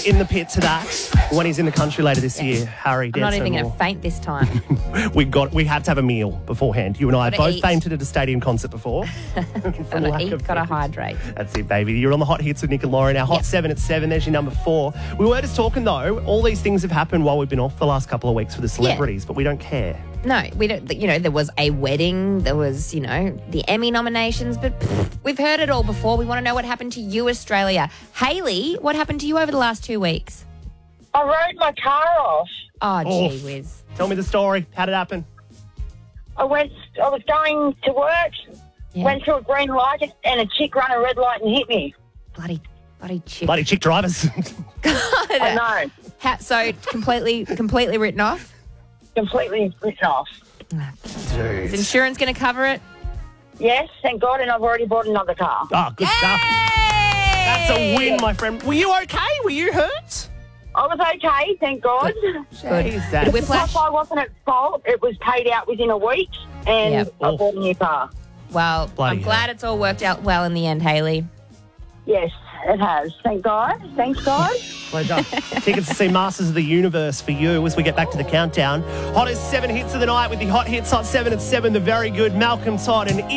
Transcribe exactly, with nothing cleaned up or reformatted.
in the pit to that when he's in the country later this year. Harry, I'm not dance even no going to more. faint this time. We got. We have to have a meal beforehand. You and I have Gotta both eat. fainted at a stadium concert before. Gotta eat, gotta hydrate. That's it, baby. You're on the Hot Hits with Nick and Lauren. Our Hot Yep. seven at seven. There's your number four. We were just talking, though. All these things have happened while we've been off the last couple of weeks for the celebrities, but we don't care. No, we don't. You know, there was a wedding. There was, you know, the Emmy nominations. But pff, we've heard it all before. We want to know what happened to you, Australia. Hayley, what happened to you over the last two weeks? I rode my car off. Oh, Oof. gee whiz. Tell me the story. How did it happen? I went. I was going to work. Yeah. Went through a green light, and a chick ran a red light and hit me. Bloody, bloody chick. Bloody chick drivers. I know. Ha- so completely, completely written off. Completely written off. Is insurance going to cover it? Yes, thank God, and I've already bought another car. Oh, good stuff. That's a win, my friend. Were you okay? Were you hurt? I was okay, thank God. Jesus. Whiplash. Plus, I wasn't at fault. It was paid out within a week, and Yep. I bought a new car. Well, Bloody I'm glad hell. it's all worked out well in the end, Hayley. Yes, it has. Thank God. Thanks, God. Pleasure. Tickets to see Masters of the Universe for you as we get back to the countdown. Hottest seven hits of the night with the Hot Hits Hot seven at seven. The very good Malcolm Todd and